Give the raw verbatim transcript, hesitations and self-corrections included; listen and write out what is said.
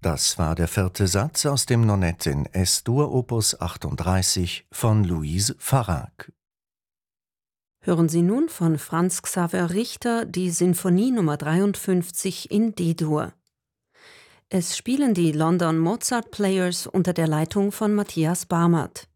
Das war der vierte Satz aus dem Nonett in Es-Dur Opus achtunddreißig von Louise Farag. Hören Sie nun von Franz Xaver Richter die Sinfonie Nummer dreiundfünfzig in D-Dur. Es spielen die London Mozart Players unter der Leitung von Matthias Barmert.